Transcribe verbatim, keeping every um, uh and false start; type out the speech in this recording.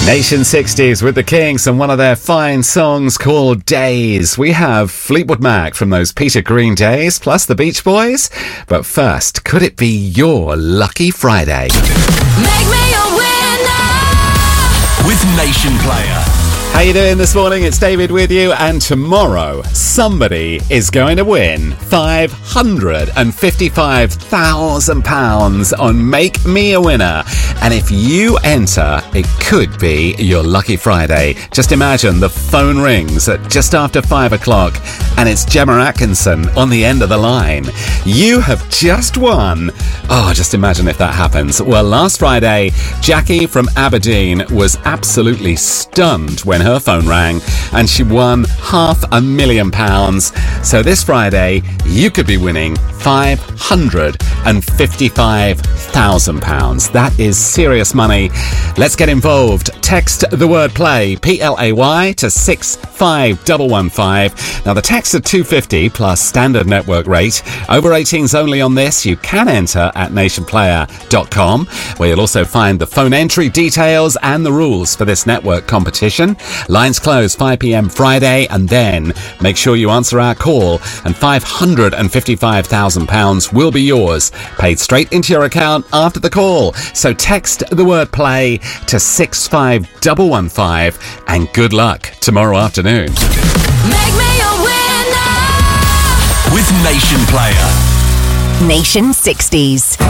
Nation sixties with the Kinks and one of their fine songs called Days. We have Fleetwood Mac from those Peter Green days, plus the Beach Boys. But first, could it be your lucky Friday? Make me a winner with Nation Player. How you doing this morning? It's David with you, and tomorrow somebody is going to win five hundred fifty-five thousand pounds on Make Me a Winner. And if you enter, it could be your lucky Friday. Just imagine the phone rings at just after five o'clock and it's Gemma Atkinson on the end of the line. You have just won. Oh, just imagine if that happens. Well, last Friday, Jackie from Aberdeen was absolutely stunned when her phone rang and she won half a million pounds. So this Friday, you could be winning five hundred fifty-five thousand pounds. That is serious money. Let's get involved. Text the word play, P L A Y, to six five one one five. Now, the text are two fifty plus standard network rate. Over eighteens only on this. You can enter at nation player dot com, where you'll also find the phone entry details and the rules for this network competition. Lines close five p.m. Friday, and then make sure you answer our call, and five hundred fifty-five thousand pounds will be yours, paid straight into your account after the call. So text the word play to six five one one five, and good luck tomorrow afternoon. Make me a winner with Nation Player. Nation sixties.